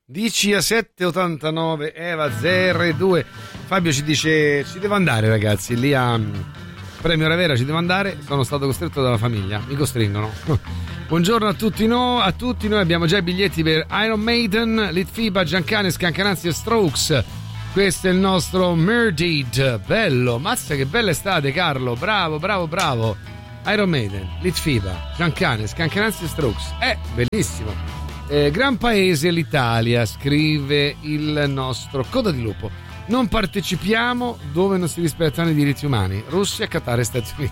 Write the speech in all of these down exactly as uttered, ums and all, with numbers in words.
Dici a sette ottantanove Eva zero erre due. Fabio ci dice: ci devo andare ragazzi, lì a Premio Ravera ci devo andare, sono stato costretto dalla famiglia, mi costringono. Buongiorno a tutti, no, a tutti noi abbiamo già i biglietti per Iron Maiden, Litfiba, Giancane, Scancananzi e Strokes. Questo è il nostro Murdered. Bello, mazza che bella estate Carlo, bravo bravo bravo. Iron Maiden, Litfiba, Giancane, Scancananzi e Strokes, eh, bellissimo. Eh, gran paese l'Italia, scrive il nostro Coda di Lupo. Non partecipiamo dove non si rispettano i diritti umani. Russia, Qatar e Stati Uniti.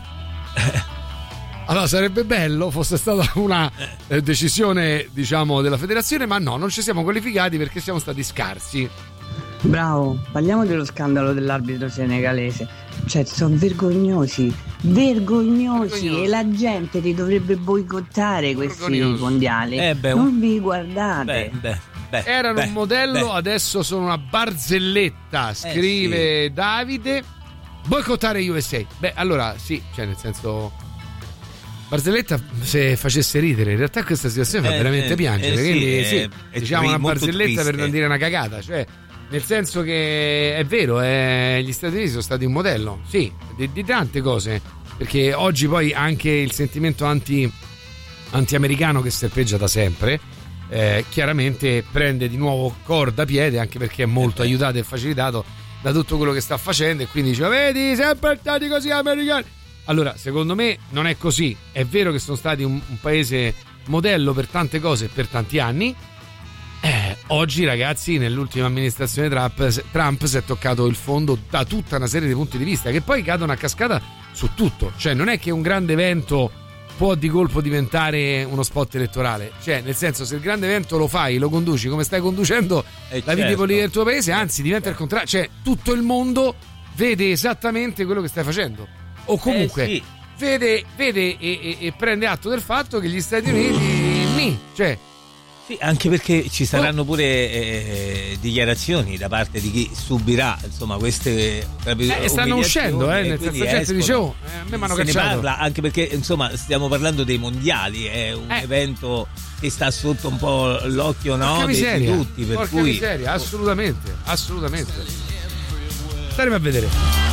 Allora sarebbe bello fosse stata una eh, decisione, diciamo, della federazione, ma no, non ci siamo qualificati perché siamo stati scarsi. Bravo, parliamo dello scandalo dell'arbitro senegalese. Cioè, sono vergognosi, vergognosi, vergognosi, e la gente li dovrebbe boicottare questi vergognosi mondiali. Eh beh, non vi guardate. Beh, beh, beh, Erano beh, un modello, beh. Adesso sono una barzelletta, scrive eh, sì. Davide. Boicottare U S A. Beh, allora sì, cioè nel senso, barzelletta se facesse ridere, in realtà questa situazione fa eh, veramente eh, piangere, eh, quindi sì, sì, è, è diciamo una barzelletta triste. Per non dire una cagata, cioè nel senso che è vero, eh, gli Stati Uniti sono stati un modello, sì, di, di tante cose, perché oggi poi anche il sentimento anti anti-americano che serpeggia da sempre eh, chiaramente prende di nuovo corda piede, anche perché è molto aiutato e facilitato da tutto quello che sta facendo, e quindi dice: vedi, sempre stati così americani. Allora, secondo me non è così. È vero che sono stati un, un paese modello per tante cose per tanti anni. Eh, oggi, ragazzi, nell'ultima amministrazione Trump, Trump si è toccato il fondo da tutta una serie di punti di vista che poi cadono a cascata su tutto. Cioè, non è che un grande evento può di colpo diventare uno spot elettorale. Cioè, nel senso, se il grande evento lo fai, lo conduci come stai conducendo eh, la vita certo. politica del tuo paese, anzi, diventa il contrario. Cioè, tutto il mondo vede esattamente quello che stai facendo. O comunque... Eh, sì. Vede, vede e, e, e prende atto del fatto che gli Stati Uniti ni, cioè sì, anche perché ci saranno pure eh, dichiarazioni da parte di chi subirà insomma queste eh, stanno uscendo eh, nel senso, la gente dice: oh, eh, a me mi hanno cacciato. Ne parla, anche perché insomma stiamo parlando dei mondiali, è un eh. evento che sta sotto un po' l'occhio, no, di, di tutti, per porca cui miseria, assolutamente assolutamente staremo a vedere.